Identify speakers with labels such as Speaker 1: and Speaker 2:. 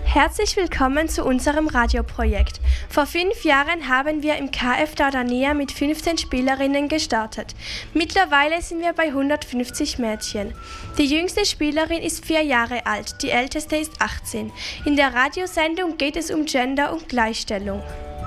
Speaker 1: Herzlich willkommen zu unserem Radioprojekt. Vor 5 Jahren haben wir im KF Dardanella mit 15 Spielerinnen gestartet. Mittlerweile sind wir bei 150 Mädchen. Die jüngste Spielerin ist 4 Jahre alt, die älteste ist 18. In der Radiosendung geht es um Gender und Gleichstellung.